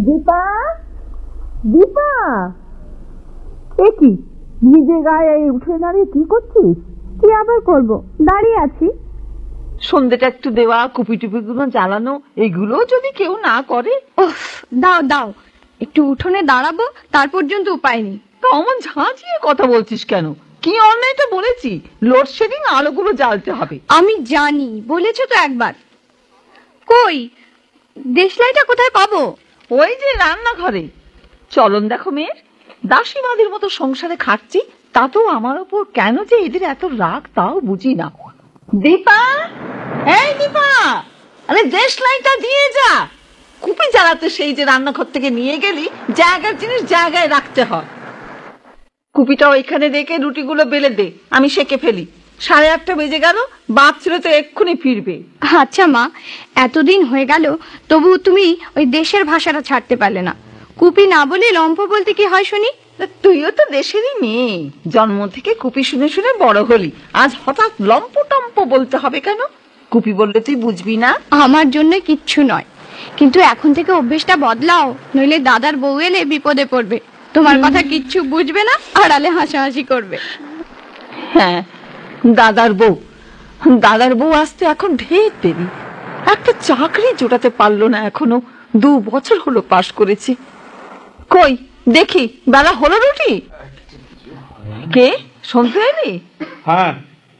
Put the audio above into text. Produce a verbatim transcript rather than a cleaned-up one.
দীপা, দীপা, এ কি নিজে গায়ে উঠে দাঁড়িয়ে কি করছিস? কি আবার করব, দাঁড়িয়ে আছি। সন্ধ্যেটা একটু দেওয়া, কুপি টুপি গুলো জ্বালানো, এগুলো যদি কেউ না করে। ওহ, দাও দাও, একটু উঠোনে দাঁড়াবো তার পর্যন্ত উপায় নেই। তা অমন ঝাঁঝিয়ে কথা বলছিস কেন? কি অন্যায়টা বলেছি? লোডশেডিং আলোগুলো জ্বালতে হবে। আমি জানি, বলেছো তো একবার। কই দেশলাইটা কোথায় পাবো? ওই যে রান্নাঘরে। চলন দেখো মেয়ের, দাসীমাদের মতো সংসারে খাচ্ছি, তাতেও আমার ওপর কেন যে এদের এত রাগ তাও বুঝি না। দীপা, এই দীপা, আরে দেশলাইটা দিয়ে যা। কুপি জ্বালাতে সেই যে রান্নাঘর থেকে নিয়ে গেলি, জায়গার জিনিস জায়গায় রাখতে হয়। কুপিটা ওইখানে রেখে রুটিগুলো বেলে দে, আমি সেকে ফেলি। সাড়ে আটটা বেজে গেল, বাপ ছেলে তো এক্ষুনি ফিরবে। আচ্ছা মা, এতদিন হয়ে গেল তবু তুমি ওই দেশের ভাষাটা ছাড়তে পারলে না। কুপি না বলে লম্প বলতে কি হয় শুনি? তুইও তো দেশেরই মেয়ে, জন্ম থেকে কুপি শুনে শুনে বড় হলি, আজ হঠাৎ লম্প টম্প বলতে হবে কেন? কুপি বললে তুই বুঝবি না? আমার জন্য কিচ্ছু নয়, কিন্তু এখন থেকে অভ্যেসটা বদলাও, নইলে দাদার বউ এলে বিপদে পড়বে। তোমার কথা কিচ্ছু বুঝবে না, আড়ালে হাসাহাসি করবে। হ্যাঁ, দাদার বউ, দাদার বউ আসতে এখন ঢের দেরি। একটা চাকরি জোটাতে পারলো না এখনো, দু বছর হলো পাশ করেছি। কই দেখি বেলা হলো রুটি? কে শুনতে এলি? হ্যাঁ